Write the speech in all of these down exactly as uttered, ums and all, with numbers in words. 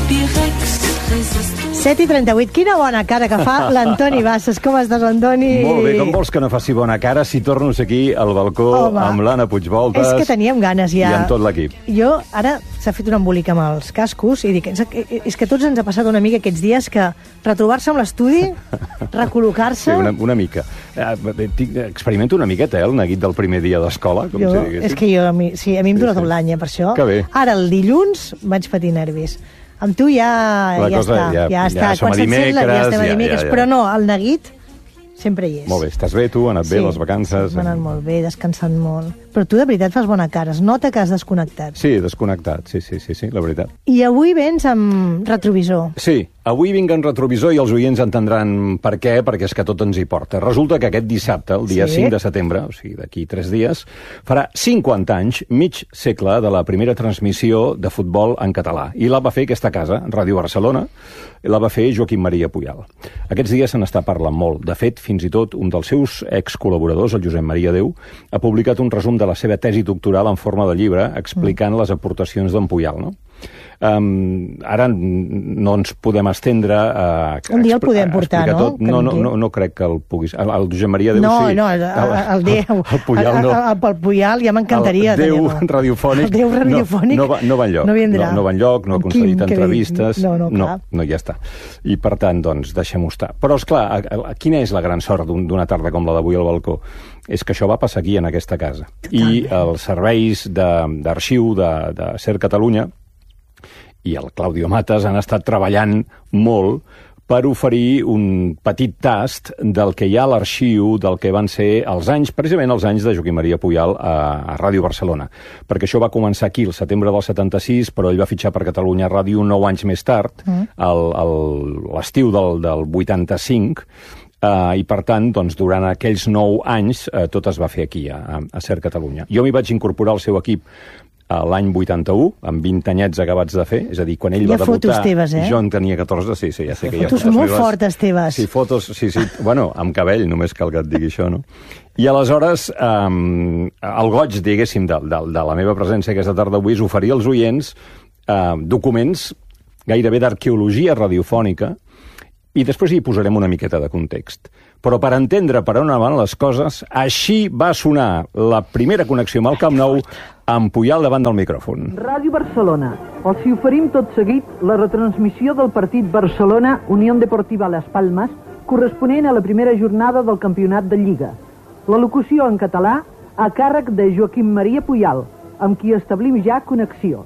set i trenta-vuit. Quina bona cara que fa l'Antoni Bassas. Com estàs, Antoni? Molt bé, com vols que no faci bona cara si torno aquí al balcó Home, amb l'Anna Puigvoltes és que teníem ganes ja. I amb tot l'equip. Jo, ara s'ha fet un embolic amb els cascos i dic, és que tots ens ha passat una mica aquests dies que retrobar-se amb l'estudi, recol·locar-se... Sí, una, una mica. Experimento una miqueta, eh, el neguit del primer dia d'escola, com jo, si diguéssim. És que jo, a mi, sí, a mi em dura sí, tot sí. l'any, eh, per això. Que bé. Ara, el dilluns, vaig patir nervis. Amb tu ja, ja cosa, està. Ja, ja, ja està. som a dimecres. Ja estem a ja, dimecres, ja, ja. però no, el neguit sempre hi és. Molt bé, estàs bé tu? Han anat sí, bé les vacances? Sí, m'han anat molt bé, descansant molt. Però tu de veritat fas bona cara, es nota que has desconnectat. Sí, desconnectat, sí, sí, sí, sí, la veritat. I avui vens amb retrovisor. Sí, avui vinc en retrovisor i els oients entendran per què, perquè és que tot ens hi porta. Resulta que aquest dissabte, el dia sí. cinc de setembre, o sigui, d'aquí tres dies, farà cinquanta anys, mig segle, de la primera transmissió de futbol en català. I la va fer aquesta casa, Ràdio Barcelona, i la va fer Joaquim Maria Puyal. Aquests dies se n'està parlant molt. De fet, fins i tot un dels seus ex-col·laboradors, el Josep Maria Déu, ha publicat un resum de la seva tesi doctoral en forma de llibre explicant mm. les aportacions d'en Puyal, no? Um, ara no ens podem estendre a, a un dia el podem portar, no? Tot. No, no, no, no crec que el puguis... El, el Josep Maria Déu no, sí. No, el, el, el Déu. El Puyal no. El, el, el Puyal ja m'encantaria. El Déu radiofònic. El Déu radiofònic. No, no, va, no va enlloc. No vindrà. No, no va enlloc, no ha concedit entrevistes. No, no, clar. No, no, ja està. I per tant, doncs, deixem-ho estar. Però, esclar, quina és la gran sort d'una tarda com la d'avui al balcó? És que això va passar aquí, en aquesta casa. Totalment. I els serveis d'arxiu de, de, de Ser Catalunya i el Claudio Matas han estat treballant molt per oferir un petit tast del que hi ha a l'arxiu del que van ser els anys, precisament els anys de Joaquim Maria Puyal a, a Ràdio Barcelona. Perquè això va començar aquí el setembre del setanta-sis, però ell va fitxar per Catalunya Ràdio nou anys més tard, mm. l'estiu del, del vuitanta-cinc, Uh, i per tant, doncs, durant aquells nou anys uh, tot es va fer aquí, a, a Ser Catalunya. Jo m'hi vaig incorporar al seu equip uh, l'any vuitanta-u, amb vint anyets acabats de fer, és a dir, quan ell hi ha va debutar... fotos teves, eh? Jo en tenia catorze, sí, sí, ja sé que hi ha fotos. Fotos molt fortes teves. Sí, fotos, sí, sí, bueno, amb cabell, només cal que et digui això, no? I aleshores, um, el goig, diguéssim, de, de, de la meva presència aquesta tarda avui és oferir als oients uh, documents gairebé d'arqueologia radiofònica, i després hi posarem una miqueta de context. Però per entendre per on van les coses, així va sonar la primera connexió amb el Camp Nou amb Puyal davant del micròfon. Ràdio Barcelona. Els hi oferim tot seguit la retransmissió del partit Barcelona Unió Deportiva Las Palmas, corresponent a la primera jornada del campionat de Lliga. La locució en català a càrrec de Joaquim Maria Puyal, amb qui establim ja connexió.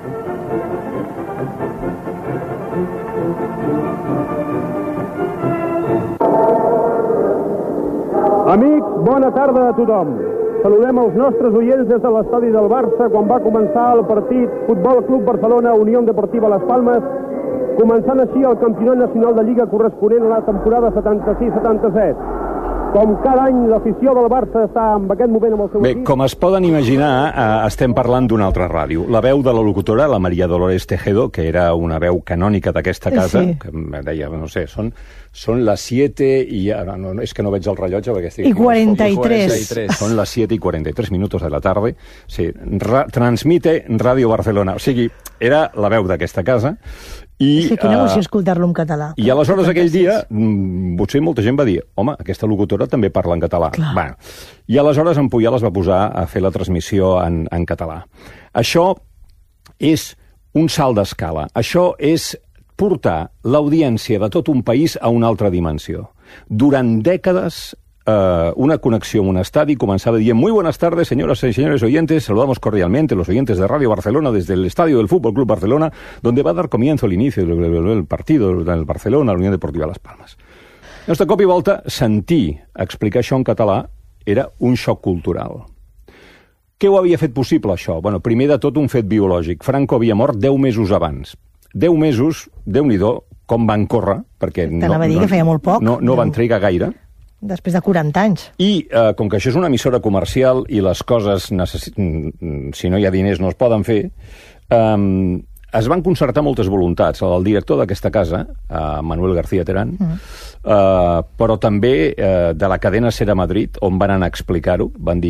Amics, bona tarda a tothom. Saludem els nostres oients des de l'estadi del Barça quan va començar el partit Futbol Club Barcelona Unió Deportiva Las Palmas, començant així el campionat nacional de Lliga corresponent a la temporada setanta-sis setanta-set. Com cada any, l'afició del Barça està en aquest moment amb el seu Bé, equip. com es poden imaginar, eh, estem parlant d'una altra ràdio. La veu de la locutora, la Maria Dolores Tejedo, que era una veu canònica d'aquesta casa, sí. que em deia, no sé, són, són les siete i... No, no, és que no veig el rellotge perquè estic... I quaranta i tres. Són les siete y cuarenta y tres minutos de la tarde. Sí, ra transmite Radio Barcelona. O sigui, era la veu d'aquesta casa. I, sí, quina emoció uh, escoltar-lo en català. I aleshores aquell dia, potser molta gent va dir, home, aquesta locutora també parla en català. Bueno, i aleshores en Puyal es va posar a fer la transmissió en, en català. Això és un salt d'escala. Això és portar l'audiència de tot un país a una altra dimensió. Durant dècades... Uh, una connexión, un estadio, comenzaba diciendo muy buenas tardes, señoras y señores oyentes, saludamos cordialmente los oyentes de Radio Barcelona desde el estadio del Fútbol Club Barcelona, donde va a dar comienzo el inicio del, del, del partido del Barcelona, la Unió Deportiva Las Palmas. Llavors, de cop i volta, sentir explicar això en català era un xoc cultural. Què ho havia fet possible, això? Bueno, primer de tot, un fet biològic. Franco havia mort deu mesos abans. Deu mesos, Déu-n'hi-do, com van córrer, perquè no, no, dir que feia molt poc. no, no van trigar gaire. Després de quaranta anys. I, eh, com que això és una emissora comercial i les coses, si no hi ha diners, no es poden fer, eh, es van concertar moltes voluntats. El director d'aquesta casa, eh, Manuel García Terán, mm. eh, però també eh, de la cadena Ser a Madrid, on van anar a explicar-ho, van dir,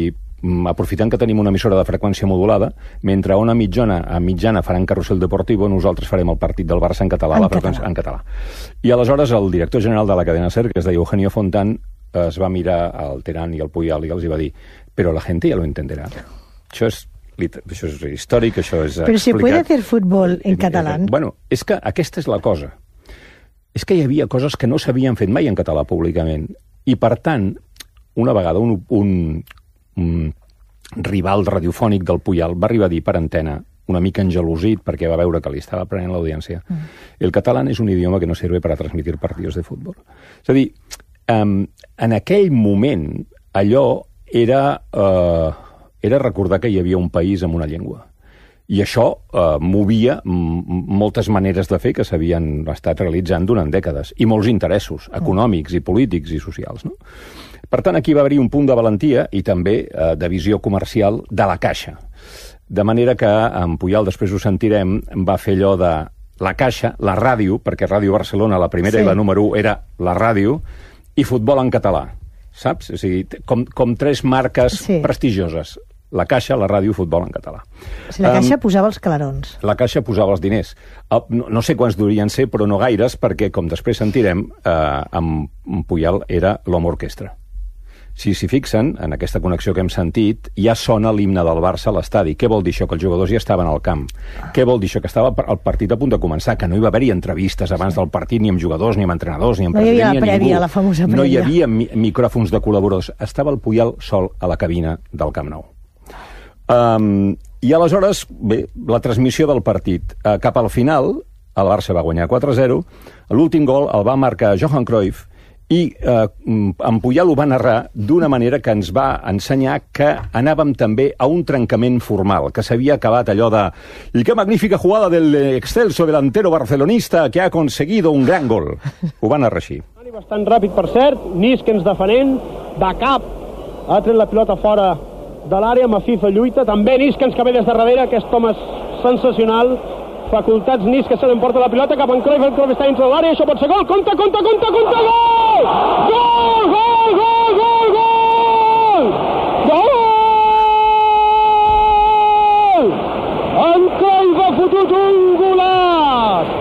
aprofitant que tenim una emissora de freqüència modulada, mentre una mitjana, a mitjana faran Carrusel Deportivo, nosaltres farem el partit del Barça en català, en la freqüència, català. en català. I aleshores el director general de la cadena SER, que es deia Eugenio Fontán, es va mirar al Terán i al Puyol i els va dir, però la gente ya lo entenderá. Això és això és històric, això és Però explicat. se puede hacer fútbol en català? Bueno, és que aquesta és la cosa. És que hi havia coses que no s'havien fet mai en català públicament. I, per tant, una vegada un, un, un rival radiofònic del Puyol va arribar a dir per antena, una mica engelosit perquè va veure que li estava prenent l'audiència, mm. el català és un idioma que no sirve para transmitir partidos de fútbol. És a dir, um, en aquell moment, allò era, uh, era recordar que hi havia un país amb una llengua. I això eh, movia moltes maneres de fer que s'havien estat realitzant durant dècades, i molts interessos econòmics i polítics i socials, no? Per tant, aquí va haver-hi un punt de valentia i també eh, de visió comercial de la Caixa. De manera que en Puyol, després ho sentirem, va fer allò de la Caixa, la ràdio, perquè Ràdio Barcelona, la primera sí. i la número u, era la ràdio, i futbol en català, saps? O sigui, com, com tres marques sí. prestigioses. La Caixa, la ràdio, futbol en català. O sigui, la Caixa um, posava els calarons. La Caixa posava els diners. Uh, no, no sé quants durien ser, però no gaires, perquè, com després sentirem, uh, amb Puyol era l'home orquestra. Si s'hi fixen, en aquesta connexió que hem sentit, ja sona l'himne del Barça a l'estadi. Què vol dir això? Que els jugadors ja estaven al camp. Què vol dir això? Que estava el partit a punt de començar, que no hi va haver-hi entrevistes abans del partit, ni amb jugadors, ni amb entrenadors, ni amb no president, ni amb prèvia, ningú. La famosa prèvia. No hi havia mi micròfons de col·laboradors. Estava el Puyol sol a la cabina del Camp Nou. Um, I aleshores, bé, la transmissió del partit. Uh, cap al final, el Barça va guanyar quatre a zero, l'últim gol el va marcar Johan Cruyff, i eh, en Puyol ho va narrar d'una manera que ens va ensenyar que anàvem també a un trencament formal, que s'havia acabat allò de «I que magnífica jugada del excelso delantero barcelonista que ha conseguido un gran gol». Ho va narrar així. Bastant ràpid, per cert, Niskens defenent, de cap, ha tret la pilota fora de l'àrea, amb Afifa lluita, també Niskens que ve des de darrere, aquest home sensacional, facultats Niskens se l'emporta la pilota cap en Cruyff, el Cruyff està dintre de l'àrea, això pot ser gol, compte, compte, compte, compte, gol! Gol, gol, gol, gol, gol! Gol! En Cruyff ha fotut un golaç!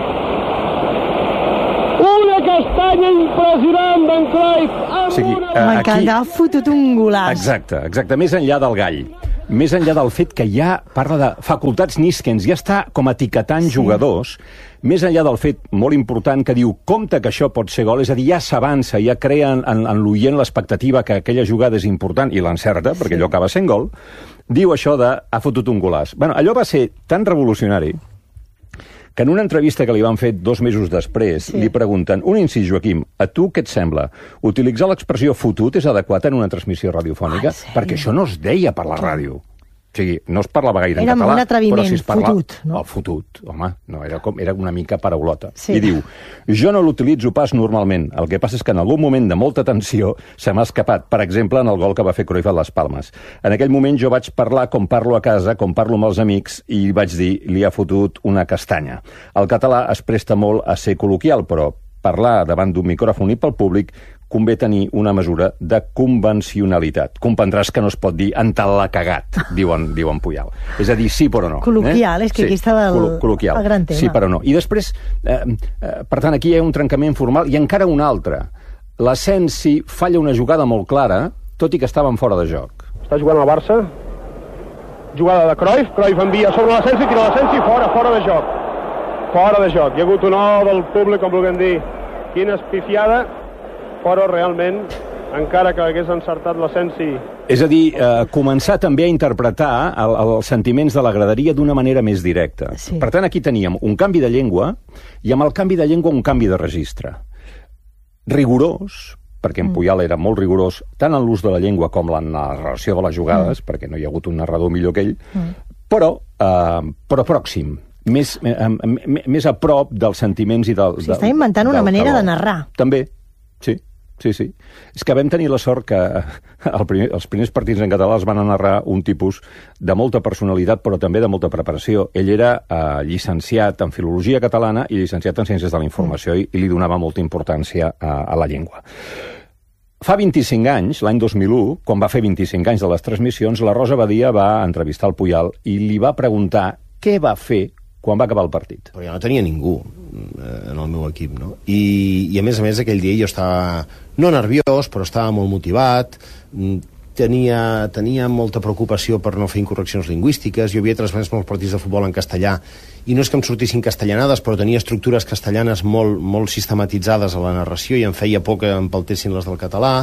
Una castanya impressionant d'en Cruyff! O sigui, eh, M'encanta, ha fotut un golaç. Exacte, exacte, més enllà del gall. Més enllà del fet que ja parla de facultats Niskens, ja està com etiquetant sí. jugadors, més enllà del fet molt important que diu compte que això pot ser gol, és a dir, ja s'avança, ja crea en, en, en l'oient l'expectativa que aquella jugada és important, i l'encerta, perquè sí. allò acaba sent gol, diu això de ha fotut un golaç. Bueno, allò va ser tan revolucionari que en una entrevista que li van fer dos mesos després, sí. li pregunten, un incís, Joaquim, a tu què et sembla? Utilitzar l'expressió fotut és adequat en una transmissió radiofònica? Ah, perquè això no es deia per la ràdio. O sigui, no es parlava gaire era en català, un atreviment, però si es parla... fotut, no? Oh, fotut, home, no, era, com, era una mica paraulota. Sí. I diu, jo no l'utilitzo pas normalment, el que passa és que en algun moment de molta tensió se m'ha escapat, per exemple, en el gol que va fer Cruyff a les Palmes. En aquell moment jo vaig parlar com parlo a casa, com parlo amb els amics, i vaig dir, li ha fotut una castanya. El català es presta molt a ser col·loquial, però parlar davant d'un micròfon i pel públic convé tenir una mesura de convencionalitat. Comprendràs que no es pot dir en tal l'ha cagat, diuen, diuen Puyol. És a dir, sí però no. Col·loquial, eh? És que sí, aquí està el, col·loquial. el gran tema. Sí però no. I després, eh, eh, per tant, aquí hi ha un trencament formal i encara un altre. L'Asensi falla una jugada molt clara, tot i que estaven fora de joc. Està jugant el Barça. Jugada de Cruyff. Cruyff envia sobre l'Asensi, tira l'Asensi fora, fora de joc. Fora de joc. Hi ha hagut un o del públic, com vulguem dir. Quina espifiada. Però realment, encara que hagués encertat l'Asensi... És a dir, eh, començar també a interpretar el, els sentiments de la graderia d'una manera més directa. Sí. Per tant, aquí teníem un canvi de llengua i amb el canvi de llengua un canvi de registre. Rigorós, perquè en Puyol era molt rigorós, tant en l'ús de la llengua com en la narració de les jugades, mm. perquè no hi ha hagut un narrador millor que ell, mm. però, eh, però pròxim. Més, eh, més a prop dels sentiments i del... O sigui, està inventant una manera de narrar. També, sí. Sí, sí. És que vam tenir la sort que el primer, els primers partits en català els van narrar un tipus de molta personalitat, però també de molta preparació. Ell era eh, llicenciat en Filologia Catalana i llicenciat en Ciències de la Informació, mm. i, i li donava molta importància a, a la llengua. Fa vint-i-cinc anys, l'any dos mil u, quan va fer vint-i-cinc anys de les transmissions, la Rosa Badia va entrevistar el Puyol i li va preguntar què va fer quan va acabar el partit. Però jo no tenia ningú eh, en el meu equip, no? I, I a més a més aquell dia jo estava, no nerviós, però estava molt motivat, tenia, tenia molta preocupació per no fer incorreccions lingüístiques, jo havia transmès molts partits de futbol en castellà, i no és que em sortissin castellanades, però tenia estructures castellanes molt, molt sistematitzades a la narració i em feia por que empaltessin les del català.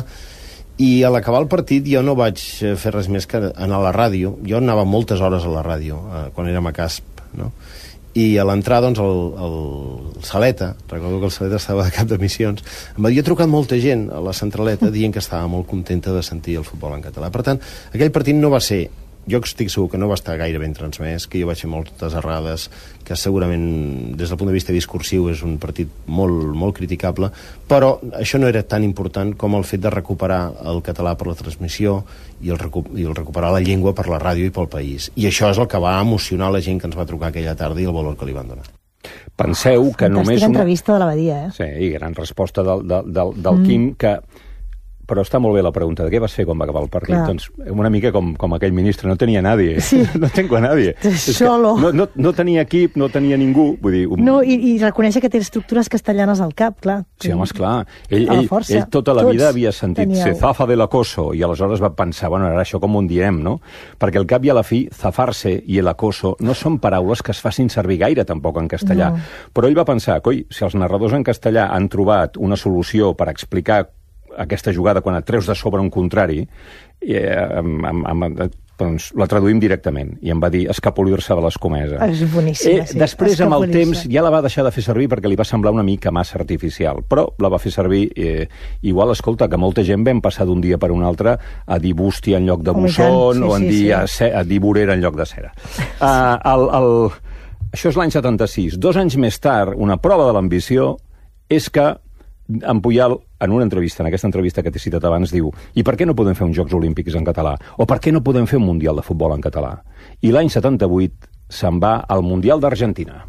I a l'acabar el partit jo no vaig fer res més que anar a la ràdio. Jo anava moltes hores a la ràdio, eh, quan érem a Casp, no? I a l'entrar, doncs, el, el Saleta, recordo que el Saleta estava de cap de missions, em havia trucat molta gent a la centraleta dient que estava molt contenta de sentir el futbol en català. Per tant, aquell partit no va ser, jo estic segur que no va estar gaire ben transmès, que jo vaig fer moltes errades, que segurament des del punt de vista discursiu és un partit molt, molt criticable, però això no era tan important com el fet de recuperar el català per la transmissió i el, recu i el recuperar la llengua per la ràdio i pel país. I això és el que va emocionar la gent que ens va trucar aquella tarda i el valor que li van donar. Penseu que Fantàstica només... Una... entrevista de la Badia, eh? Sí, i gran resposta del, del, del, del mm. Quim, que... Però està molt bé la pregunta de què vas fer quan va acabar el partit. Clar. Doncs una mica com, com aquell ministre, no tenia nadie. Sí. No tengo a nadie. Solo. No, no, no tenia equip, no tenia ningú. Vull dir, un... No, i, i reconèixer que té estructures castellanes al cap, clar. Sí, home, esclar. Ell, ell, ell tota la Tots vida havia sentit tenia... se zafa de l'acoso, i aleshores va pensar, bueno, ara això com ho diem, no? Perquè al cap i a la fi, zafar-se i l'acoso no són paraules que es facin servir gaire, tampoc, en castellà. No. Però ell va pensar, coi, si els narradors en castellà han trobat una solució per explicar aquesta jugada quan et treus de sobre un contrari, eh, amb, amb, amb, doncs la traduïm directament, i em va dir escapolir-se de l'escomesa. És boníssima, eh, sí. Després, amb el temps, ja la va deixar de fer servir perquè li va semblar una mica massa artificial, però la va fer servir, eh, igual, escolta, que molta gent vam passar d'un dia per un altre a dir bústia en lloc de busson, sí, o en sí, dir, sí. A, ce, a dir vorera en lloc de cera. Uh, el, el, això és l'any setanta-sis. Dos anys més tard, una prova de l'ambició és que en Puyol, en una entrevista, en aquesta entrevista que t'he citat abans, diu: i per què no podem fer uns Jocs Olímpics en català? O per què no podem fer un Mundial de Futbol en català? I l'any setanta-vuit se'n va al Mundial d'Argentina.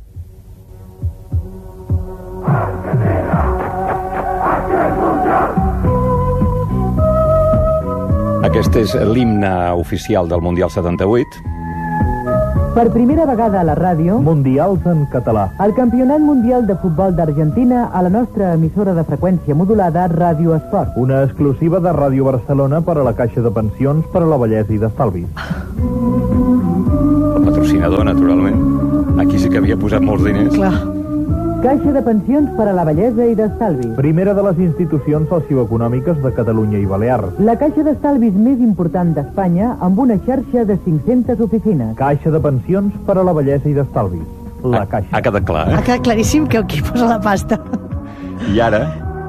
Aquest és l'himne oficial del Mundial setanta-vuit. Per primera vegada a la ràdio, Mundials en català. el Campionat Mundial de Futbol d'Argentina a la nostra emissora de freqüència modulada Ràdio Esport. Una exclusiva de Ràdio Barcelona per a la Caixa de Pensions per a la Vellesa i d'Estalvis. El patrocinador, naturalment. Aquí sí que havia posat molts diners. Clar. Caixa de Pensions per a la Vellesa i d'Estalvis. Primera de les institucions socioeconòmiques de Catalunya i Balears. La caixa d'estalvis més important d'Espanya amb una xarxa de cinc-centes oficines. Caixa de Pensions per a la Vellesa i d'Estalvis. La Caixa. Ha, ha quedat clar, eh? Ha quedat claríssim que aquí posa la pasta. I ara...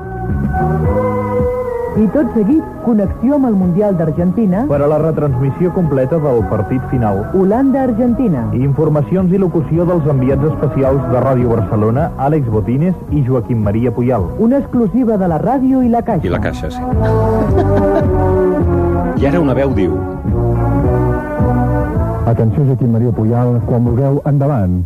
I tot seguit, connexió amb el Mundial d'Argentina per a la retransmissió completa del partit final. Holanda-Argentina. Informacions i locució dels enviats especials de Ràdio Barcelona, Àlex Botines i Joaquim Maria Puyol. Una exclusiva de la ràdio i la Caixa. I la Caixa, sí. I ara una veu diu... Atenció, Joaquim Maria Puyol, quan vulgueu, endavant.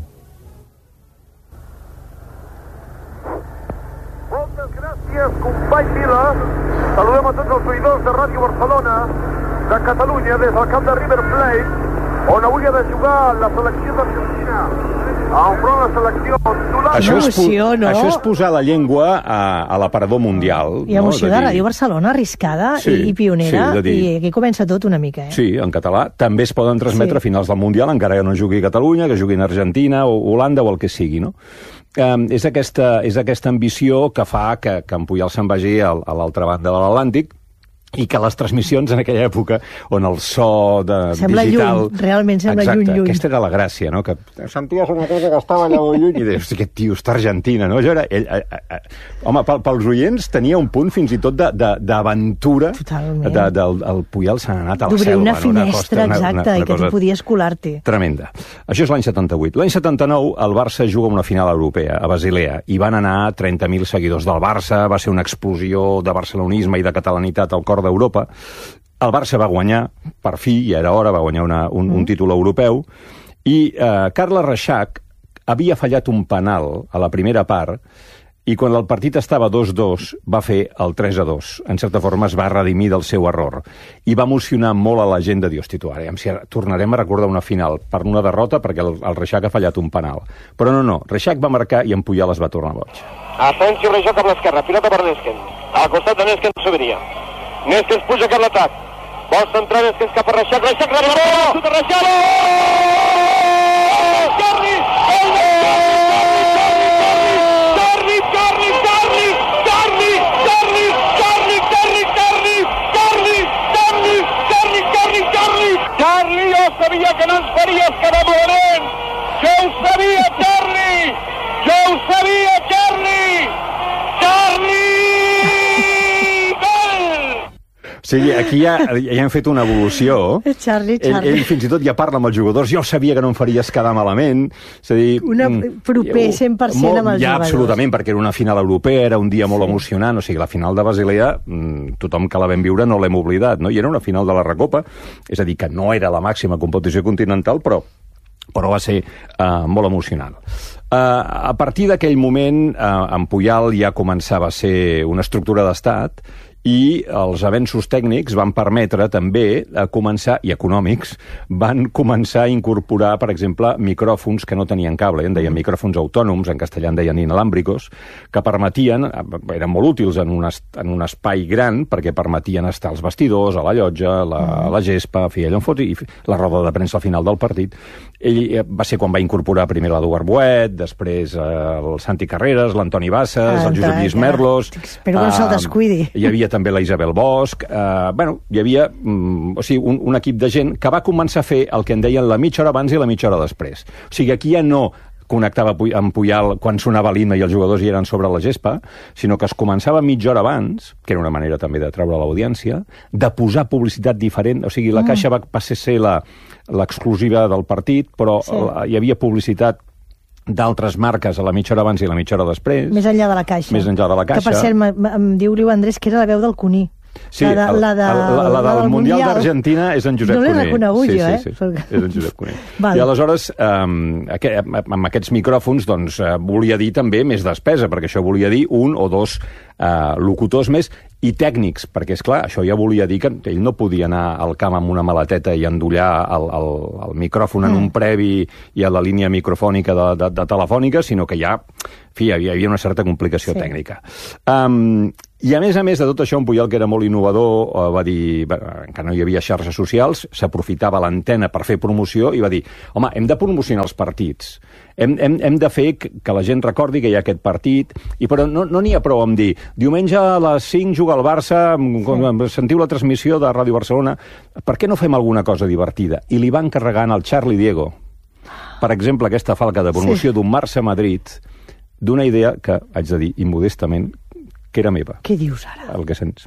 Moltes gràcies, company Vila. Saludem a tots els oïdors de Ràdio Barcelona, de Catalunya, des del camp de River Plate, on avui ha de jugar la selecció d'Argentina enfront la selecció d'Holanda. Això, emoció, no? Això és posar la llengua a, a l'aparador mundial. I emoció no? de Ràdio Barcelona, arriscada sí, i, i pionera, sí, dir... i aquí comença tot una mica. Eh? Sí, en català. També es poden transmetre sí. Finals del Mundial, encara que no jugui Catalunya, que juguin Argentina o Holanda o el que sigui, no? Um, és, aquesta, és aquesta ambició que fa que, que en Puyol se'n vagi a, a l'altra banda de l'Atlàntic i que les transmissions en aquella època on el so de sembla digital... Lluny, realment sembla exacte, lluny, lluny. Aquesta era la gràcia, no? Que senties una cosa que estava allà lluny i deies, aquest tio està a Argentina, no? Allò era... Ell, a, a, a, home, pel, pels oients tenia un punt fins i tot d'aventura. Totalment. De, del el Puyol s'ha anat a la D'obrir selva. una finestra, una costa, una, exacte, una, una i que tu podies colar-t'hi. Tremenda. Això és l'any setanta-vuit. L'any setanta-nou el Barça juga una final europea a Basilea i van anar trenta mil seguidors del Barça, va ser una explosió de barcelonisme i de catalanitat al cor d'Europa. El Barça va guanyar, per fi, i era hora, va guanyar una, un, un títol europeu, i eh, Carles Reixac havia fallat un penal a la primera part i quan el partit estava dos dos va fer el tres a dos. En certa forma es va redimir del seu error i va emocionar molt a la gent de dir, hosti, tu, ara si tornarem a recordar una final per una derrota perquè el, el Reixac ha fallat un penal. Però no, no, Reixac va marcar i en Puyal es va tornar boig. Asensio Reixac per l'esquerra, pilota per Neskens. Al costat de Neskens Soberia. Neskens puja cap l'atac. Vol centrar Neskens cap a Reixac. Reixac rep la bola! Xut de Reixac! Carri! Carri! Carri! Carri! Carri! Carri! Carri! Carri! Carri! Carri! Carri! Carri! Carri! Carri! Carri! Jo sabia que no ens faries quedar malament! Jo ho sabia, Carli! Jo ho sabia, Carli! Carli! O sigui, aquí ja, ja hem fet una evolució. Charlie, Charlie. Ell, ell fins i tot ja parla amb els jugadors. Jo sabia que no em faries quedar malament. És a dir, una proper cent per cent molt, amb els ja, jugadors. Absolutament, perquè era una final europea, era un dia molt sí. emocionant. O sigui, la final de Basilea, tothom que la vam viure no l'hem oblidat, no? I era una final de la Recopa, és a dir, que no era la màxima competició continental, però però va ser uh, molt emocionant. Uh, a partir d'aquell moment, uh, en Puyal ja començava a ser una estructura d'estat i els avenços tècnics van permetre també a començar, i econòmics, van començar a incorporar, per exemple, micròfons que no tenien cable, en deien micròfons autònoms, en castellà en deien inalámbricos, que permetien, eren molt útils en un, en un espai gran, perquè permetien estar als vestidors, a la llotja, a la, a la gespa, a fi, allò en fot, i la roda de premsa al final del partit. Ell va ser quan va incorporar primer l'Eduard Boet, després eh, el Santi Carreras, l'Antoni Bassas, el Josep Lluís Merlos... Espero que no se'l descuidi. Hi havia també la Isabel Bosch, eh, bueno, hi havia mm, o sigui, un, un equip de gent que va començar a fer el que en deien la mitja hora abans i la mitja hora després. O sigui, aquí ja no connectava amb Puyal quan sonava l'himne i els jugadors hi eren sobre la gespa, sinó que es començava mitja hora abans, que era una manera també de treure l'audiència, de posar publicitat diferent, o sigui, la mm. Caixa va passar a ser l'exclusiva del partit, però sí. la, hi havia publicitat d'altres marques a la mitja hora abans i la mitja hora després. Més enllà de la Caixa. Més enllà de la Caixa. Que, per cert, em diu Liu Andrés que era la veu del Cuní. Sí, la, de, la, de, la, la, la, la del Mundial d'Argentina és en Josep Cuní. No l'he reconegut sí, jo, eh? Sí, sí, és en Josep Cuní. I aleshores, um, aquest, amb aquests micròfons, doncs, uh, volia dir també més despesa, perquè això volia dir un o dos uh, locutors més i tècnics, perquè, és clar, això ja volia dir que ell no podia anar al camp amb una maleteta i endollar el, el, el micròfon en mm. un previ i a la línia microfònica de, de, de telefònica, sinó que ja, en fi, hi havia una certa complicació sí. tècnica. Um, I a més a més de tot això, en Puyal, que era molt innovador, va dir, que no hi havia xarxes socials, s'aprofitava l'antena per fer promoció i va dir, home, hem de promocionar els partits, hem, hem, hem de fer que la gent recordi que hi ha aquest partit, i però no n'hi no ha prou amb dir, diumenge a les cinc juga el Barça, sí. sentiu la transmissió de Ràdio Barcelona, per què no fem alguna cosa divertida? I li van carregant al Charlie Diego, per exemple, aquesta falca de promoció sí. d'un Barça-Madrid, d'una idea que, haig de dir, immodestament, que era meva. Què dius ara? El que sents.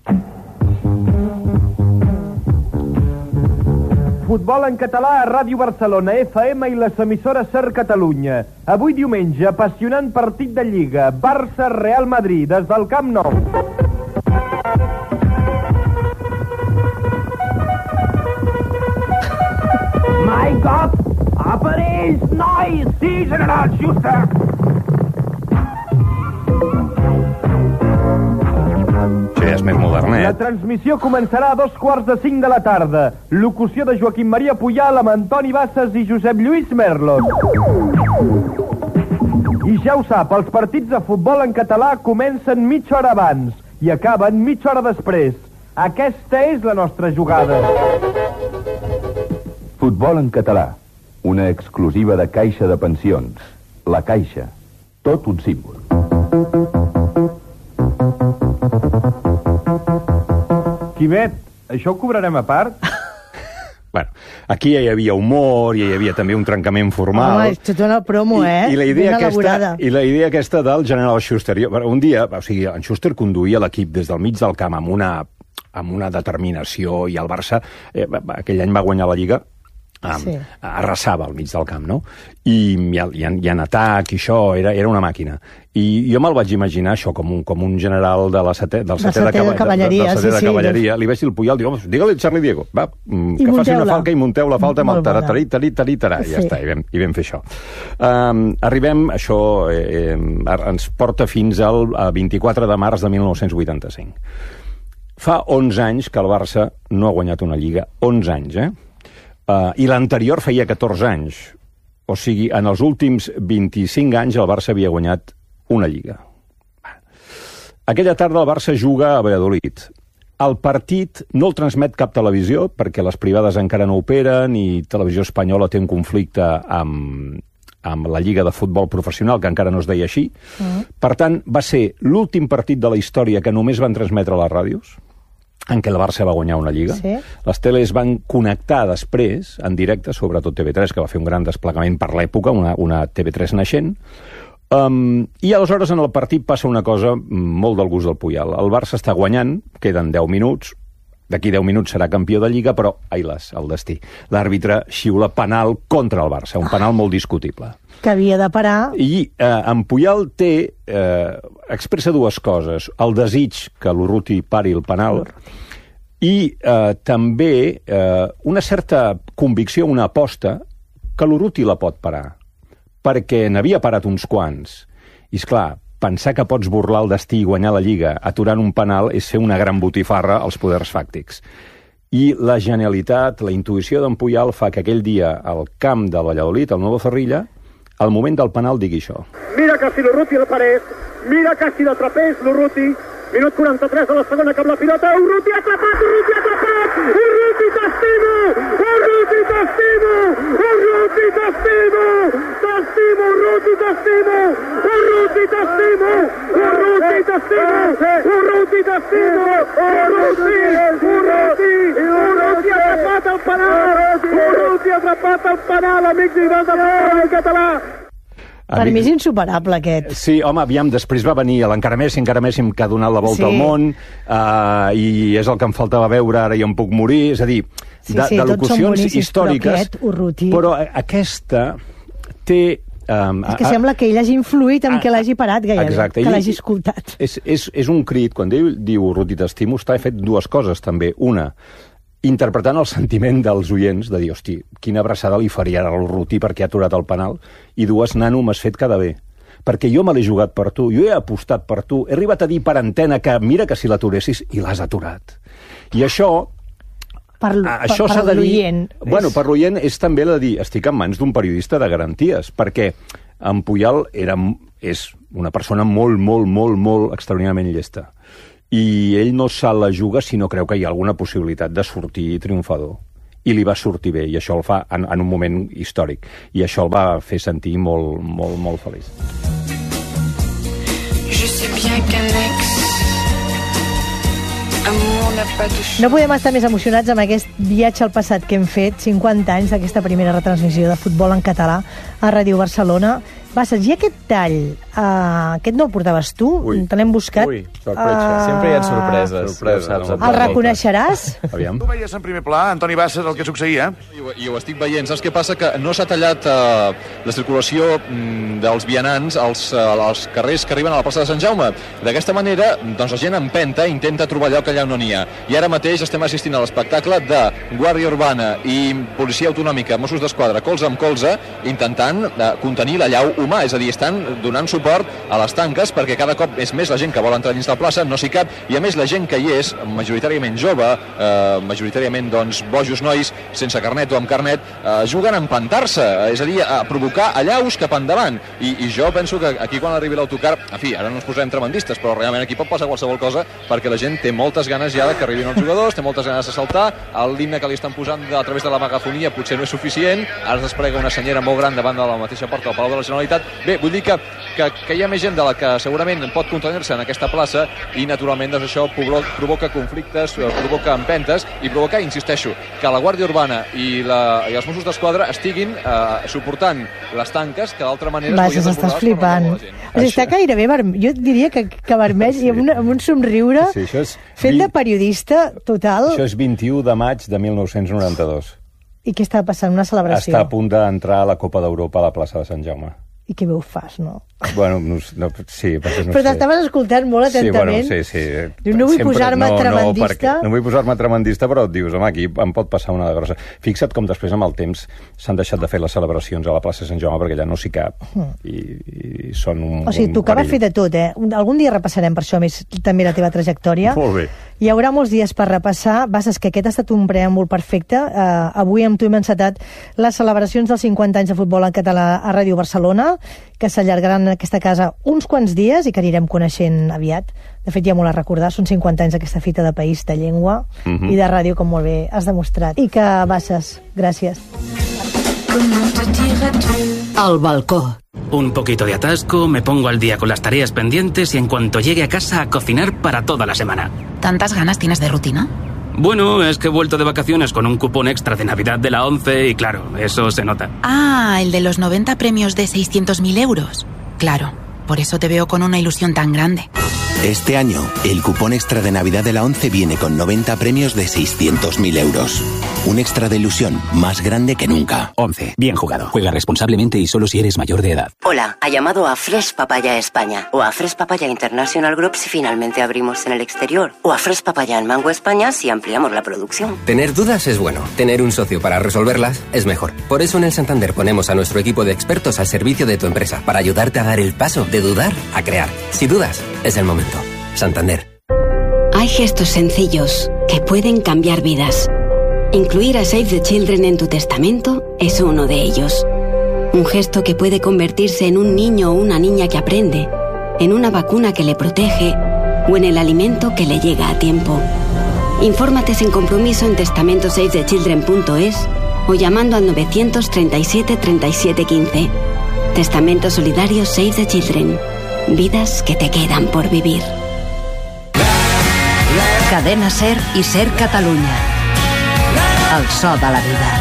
Futbol en català a Ràdio Barcelona, F M i les emissores Ser Catalunya. Avui diumenge, apassionant partit de Lliga, Barça-Real Madrid, des del Camp Nou. My God! Apareix, noi! Sí, general Schuster! Això ja és més modernet. La transmissió començarà a dos quarts de cinc de la tarda. Locució de Joaquim Maria Puyal amb Antoni Bassas i Josep Lluís Merlos. I ja ho sap, els partits de futbol en català comencen mitja hora abans i acaben mitja hora després. Aquesta és la nostra jugada. Futbol en català, una exclusiva de Caixa de Pensions. La Caixa, tot un símbol. Quimet, això ho cobrarem a part? Bueno, aquí ja hi havia humor, ja hi havia també un trencament formal. Home, és tota una promo, eh? I, i, la idea ben aquesta, elaborada. I la idea aquesta del general Schuster. Jo, un dia, o sigui, en Schuster conduïa l'equip des del mig del camp amb una, amb una determinació, i el Barça, eh, aquell any va guanyar la Lliga, Um, sí. Arrasava al mig del camp, no? I, i, en, i en atac, i això, era, era una màquina. I jo me'l vaig imaginar això com un, com un general de la setè, del setè de, de, de cavalleria. De, de, de, de sí, cavalleria. Sí. Li vaig dir al Puyol, digue, digue-li al Charlie Diego, va, que faci una falca i munteu la falta amb el taratari, tarí, tarí, tarà. I ja està, i vam, i vam fer això. Um, arribem, això eh, ens porta fins al vint-i-quatre de març de mil nou-cents vuitanta-cinc. Fa onze anys que el Barça no ha guanyat una lliga. onze anys, eh? Uh, I l'anterior feia catorze anys. O sigui, en els últims vint-i-cinc anys el Barça havia guanyat una lliga. Aquella tarda el Barça juga a Valladolid. El partit no el transmet cap televisió, perquè les privades encara no operen i Televisió Espanyola té un conflicte amb, amb la Lliga de Futbol Professional, que encara no es deia així. Uh-huh. Per tant, va ser l'últim partit de la història que només van transmetre a les ràdios, en què el Barça va guanyar una lliga. Sí. Les teles van connectar després, en directe, sobretot T V tres, que va fer un gran desplegament per l'època, una, una T V tres naixent. Um, I aleshores en el partit passa una cosa molt del gust del Puyol. El Barça està guanyant, queden deu minuts, d'aquí deu minuts serà campió de Lliga, però, ai las, el destí. L'àrbitre xiula penal contra el Barça, un penal molt discutible. Que havia de parar. I eh, en Puyol té, eh, expressa dues coses. El desig que l'Urruti pari el penal i eh, també eh, una certa convicció, una aposta, que l'Urruti la pot parar. Perquè n'havia parat uns quants. I, esclar, pensar que pots burlar el destí i guanyar la Lliga aturant un penal és fer una gran botifarra als poders fàctics. I la genialitat, la intuïció d'en Puyol fa que aquell dia al camp del Valladolid, al Nuevo Zorrilla, al moment del penal digui això. Mira que si l'Urruti el parés, mira que si l'atrapés l'Urruti, minut quaranta-tres de la segona cap la pilota, Urruti atrapat, Urruti atrapat, Urruti t'estimo, Urruti t'estimo, Urruti t'estimo, t'estimo, Urruti t'estimo, Urruti t'estimo, Urruti t'estimo, Urruti t'estimo, Urruti, Urruti, Urruti atrapat el penal, Urruti atrapat el penal, amics i amics del català. Per mi és insuperable, aquest. Sí, home, aviam, després va venir l'encara Messi, encara Messi que ha donat la volta sí. al món, uh, i és el que em faltava veure, ara jo em puc morir, és a dir, sí, de, sí, de locucions històriques, però, aquest, però aquesta té... Um, és que a, sembla que ell hagi influït en a, que l'hagi parat gairebé, exacte, que l'hagi escoltat. És, és, és un crit, quan ell diu Urruti t'estimo, està fet dues coses també. Una, interpretant el sentiment dels oients, de dir, hosti, quina abraçada li faria al Urruti perquè ha aturat el penal, i dues, nano, m'has fet quedar bé, perquè jo me l'he jugat per tu, jo he apostat per tu, he arribat a dir per antena que mira que si l'aturessis, i l'has aturat. I això... Per, això per, per l'oient. Bueno, per l'oient és també la de dir, estic en mans d'un periodista de garanties, perquè en Puyol era, és una persona molt, molt, molt, molt extraordinàriament llesta. I ell no se la juga si no creu que hi ha alguna possibilitat de sortir triomfador. I li va sortir bé, i això el fa en, en un moment històric. I això el va fer sentir molt, molt, molt feliç. Je sais bien qu'un ex no podem estar més emocionats amb aquest viatge al passat que hem fet, cinquanta anys d'aquesta primera retransmissió de futbol en català a Ràdio Barcelona. Bassas, i aquest tall, uh, aquest no el portaves tu? Ui. Te l'hem buscat? Ui, sorpresa. Uh... Sempre hi ha sorpreses. Sorpresa, ja saps, el reconeixeràs? Aviam. Tu veies en primer pla, Antoni Bassas, el que succeïa? I ho, i ho estic veient. Saps què passa? Que no s'ha tallat uh, la circulació mm, dels vianants als, uh, als carrers que arriben a la plaça de Sant Jaume. D'aquesta manera, doncs, la gent empenta i intenta trobar lloc allà on no n'hi ha. I ara mateix estem assistint a l'espectacle de Guàrdia Urbana i Policia Autonòmica, Mossos d'Esquadra, colze amb colze, intentant uh, contenir la llau humà, és a dir, estan donant suport a les tanques perquè cada cop és més la gent que vol entrar dins de la plaça, no s'hi cap, i a més la gent que hi és, majoritàriament jove, eh, majoritàriament doncs, bojos nois, sense carnet o amb carnet, eh, juguen a empantar-se, és a dir, a provocar allaus cap endavant, I, i jo penso que aquí quan arribi l'autocar, en fi, ara no ens posarem tremendistes, però realment aquí pot passar qualsevol cosa perquè la gent té moltes ganes ja que arribin els jugadors, té moltes ganes de saltar, l'himne que li estan posant a través de la megafonia potser no és suficient, ara es desplega una senyera molt gran davant de la mateixa porta del Palau de la Generalitat. Bé, vull dir que, que, que hi ha més gent de la que segurament pot contenir-se en aquesta plaça i naturalment doncs, això provoca conflictes, provoca empentes i provoca, insisteixo, que la Guàrdia Urbana i, la, i els Mossos d'Esquadra estiguin eh, suportant les tanques que d'altra manera... Vas, estàs flipant. O sigui, està gairebé vermell, jo diria que, que vermell sí. i amb, una, amb un somriure sí, és fet de periodista total. Això és vint-i-u de maig de mil nou-cents noranta-dos. I què està passant? Una celebració? Està a punt d'entrar a la Copa d'Europa a la plaça de Sant Jaume. I què veu fas, no? Bueno, no, no, sí, perquè no Però sé. t'estaves escoltant molt atentament. Sí, bueno, sí, sí. Diu, no vull posar-me no, tremendista. No, perquè, no vull posar-me tremendista, però et dius, home, aquí em pot passar una de grossa. Fixa't com després, amb el temps, s'han deixat de fer les celebracions a la plaça de Sant Jaume perquè allà no s'hi cap. Mm. I, I són un O sigui, un tocava perill. fer de tot, eh? Algun dia repassarem per això més també la teva trajectòria. Molt bé. Hi haurà molts dies per repassar. Bases, que aquest ha estat un preàmbul perfecte. Uh, avui amb tu hem encetat les celebracions dels cinquanta anys de futbol en català a Ràdio Barcelona, que s'allargaran en aquesta casa uns quants dies i que anirem coneixent aviat. De fet, ja molt a recordar, són cinquanta anys d'aquesta fita de país, de llengua Mhm. i de ràdio, com molt bé has demostrat. I que, Bases, gràcies. Al balcó. Un poquito de atasco, me pongo al día con las tareas pendientes y en cuanto llegue a casa a cocinar para toda la semana. ¿Tantas ganas tienes de rutina? Bueno, es que he vuelto de vacaciones con un cupón extra de Navidad de la ONCE y claro, eso se nota. Ah, el de los noventa premios de seiscientos mil euros. Claro, por eso te veo con una ilusión tan grande. Este año, el cupón extra de Navidad de la ONCE viene con noventa premios de seiscientos mil euros. Un extra de ilusión más grande que nunca. ONCE, bien jugado. Juega responsablemente y solo si eres mayor de edad. Hola, ha llamado a Fresh Papaya España o a Fresh Papaya International Group si finalmente abrimos en el exterior o a Fresh Papaya en Mango España si ampliamos la producción. Tener dudas es bueno, tener un socio para resolverlas es mejor. Por eso en el Santander ponemos a nuestro equipo de expertos al servicio de tu empresa para ayudarte a dar el paso de dudar a crear. Si dudas, es el momento. Santander. Hay gestos sencillos que pueden cambiar vidas. Incluir a Save the Children en tu testamento es uno de ellos. Un gesto que puede convertirse en un niño o una niña que aprende, en una vacuna que le protege o en el alimento que le llega a tiempo. Infórmate sin compromiso en testamento save the children punto es o llamando al novecientos treinta y siete treinta y siete quince. Testamento solidario Save the Children. Vidas que te quedan por vivir. Cadena Ser i Ser Catalunya. El so de la vida.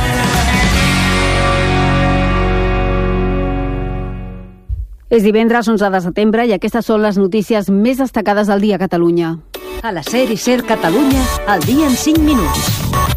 És divendres onze de setembre i aquestes són les notícies més destacades del dia a Catalunya. A la Ser i Ser Catalunya, el dia en cinc minuts.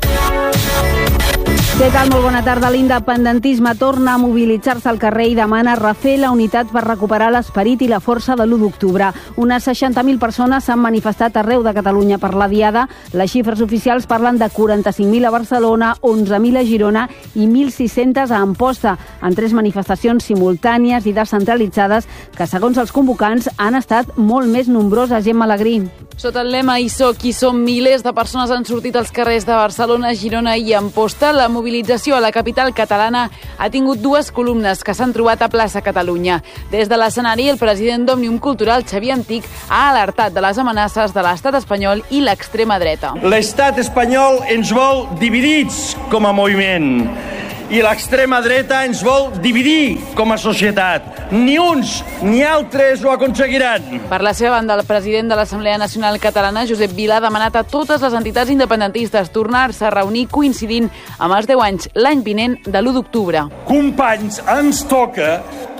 Què tal? Molt bona tarda. L'independentisme torna a mobilitzar-se al carrer i demana refer la unitat per recuperar l'esperit i la força de l'u d'octubre. Unes seixanta mil persones s'han manifestat arreu de Catalunya per la diada. Les xifres oficials parlen de quaranta-cinc mil a Barcelona, onze mil a Girona i mil sis-centes a Amposta, en tres manifestacions simultànies i descentralitzades que, segons els convocants, han estat molt més nombroses. Gemma Alegrí. Sota el lema "Hi soc, hi som", milers de persones han sortit als carrers de Barcelona, Girona i Amposta. La mobilització a la capital catalana ha tingut dues columnes que s'han trobat a plaça Catalunya. Des de l'escenari, el president d'Òmnium Cultural, Xavier Antic, ha alertat de les amenaces de l'estat espanyol i l'extrema dreta. L'estat espanyol ens vol dividits com a moviment i l'extrema dreta ens vol dividir com a societat. Ni uns ni altres ho aconseguiran. Per la seva banda, el president de l'Assemblea Nacional Catalana, Josep Vila, ha demanat a totes les entitats independentistes tornar-se a reunir coincidint amb els deu anys l'any vinent de l'u d'octubre. Companys, ens toca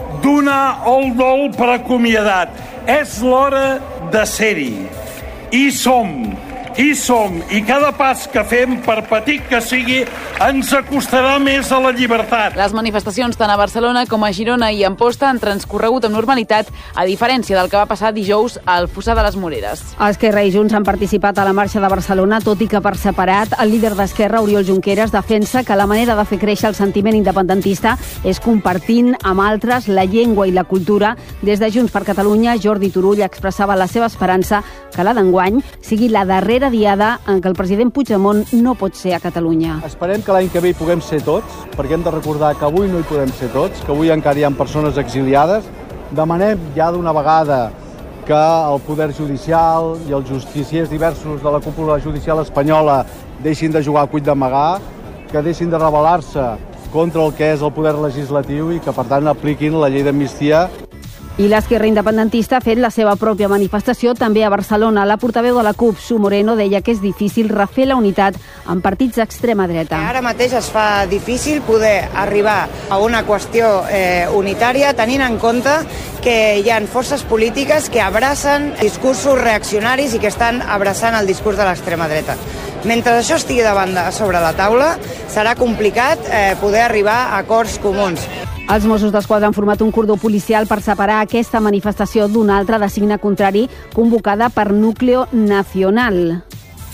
donar el dol per acomiadat. És l'hora de ser-hi. I som, i som, i cada pas que fem, per petit que sigui, ens acostarà més a la llibertat. Les manifestacions tant a Barcelona com a Girona i Amposta han transcorregut amb normalitat, a diferència del que va passar dijous al Fossar de les Moreres. Esquerra i Junts han participat a la marxa de Barcelona, tot i que per separat el líder d'Esquerra, Oriol Junqueras, defensa que la manera de fer créixer el sentiment independentista és compartint amb altres la llengua i la cultura. Des de Junts per Catalunya, Jordi Turull expressava la seva esperança que la d'enguany sigui la darrera diada en què el president Puigdemont no pot ser a Catalunya. Esperem que l'any que ve hi puguem ser tots, perquè hem de recordar que avui no hi podem ser tots, que avui encara hi ha persones exiliades. Demanem ja d'una vegada que el poder judicial i els justiciers diversos de la cúpula judicial espanyola deixin de jugar a cuit d'amagar, que deixin de rebel·lar-se contra el que és el poder legislatiu i que, per tant, apliquin la llei d'amnistia. I l'Esquerra Independentista ha fet la seva pròpia manifestació també a Barcelona. La portaveu de la CUP, Su Moreno, deia que és difícil refer la unitat amb partits d'extrema dreta. Ara mateix es fa difícil poder arribar a una qüestió eh, unitària tenint en compte que hi ha forces polítiques que abracen discursos reaccionaris i que estan abraçant el discurs de l'extrema dreta. Mentre això estigui davant de, sobre la taula, serà complicat eh, poder arribar a acords comuns. Els Mossos d'Esquadra han format un cordó policial per separar aquesta manifestació d'una altra de signe contrari convocada per Núcleo Nacional.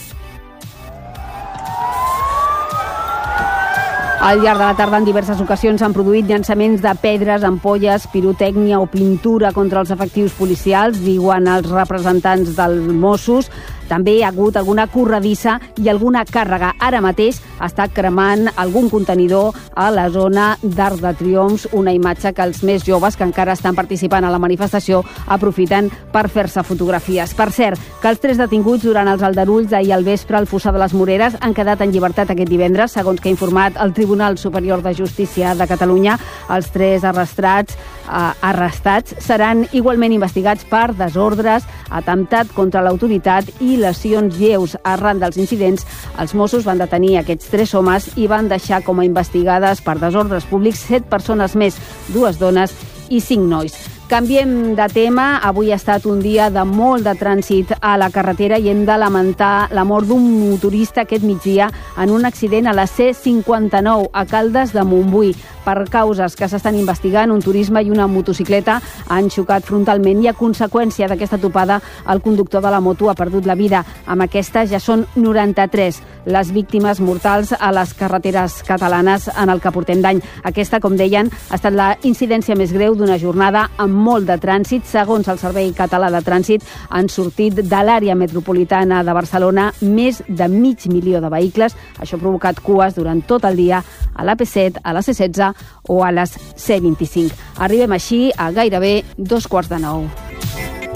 Al llarg de la tarda, en diverses ocasions, s'han produït llançaments de pedres, ampolles, pirotècnia o pintura contra els efectius policials, diuen els representants dels Mossos. També hi ha hagut alguna corredissa i alguna càrrega. Ara mateix està cremant algun contenidor a la zona d'Arc de Triomfs, una imatge que els més joves que encara estan participant a la manifestació aprofiten per fer-se fotografies. Per cert, que els tres detinguts durant els aldarulls d'ahir al vespre al Fossar de les Moreres han quedat en llibertat aquest divendres, segons que ha informat el Tribunal Superior de Justícia de Catalunya. Els tres arrestats, eh, arrestats seran igualment investigats per desordres, atemptat contra l'autoritat i lesions lleus. Arran dels incidents, els Mossos van detenir aquests tres homes i van deixar com a investigades per desordres públics set persones més, dues dones i cinc nois. Canviem de tema. Avui ha estat un dia de molt de trànsit a la carretera i hem de lamentar la mort d'un motorista aquest migdia en un accident a la C cinquanta-nou a Caldes de Montbui. Per causes que s'estan investigant, un turisme i una motocicleta han xocat frontalment i a conseqüència d'aquesta topada el conductor de la moto ha perdut la vida. Amb aquesta ja són noranta-tres les víctimes mortals a les carreteres catalanes en el que portem d'any. Aquesta, com deien, ha estat la incidència més greu d'una jornada amb molt de trànsit. Segons el Servei Català de Trànsit, han sortit de l'àrea metropolitana de Barcelona més de mig milió de vehicles. Això ha provocat cues durant tot el dia a l'A P set, a la C setze o a les C vint-i-cinc. Arribem així a gairebé dos quarts de nou.